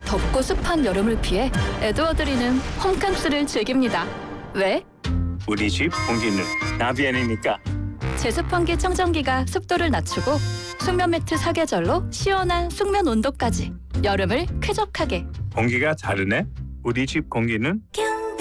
덥고 습한 여름을 피해 에드워드리는 홈캉스를 즐깁니다. 왜? 우리 집 공기는 나비엔이니까. 제습환기 청정기가 습도를 낮추고 숙면 매트 사계절로 시원한 숙면 온도까지 여름을 쾌적하게. 공기가 다르네. 우리 집 공기는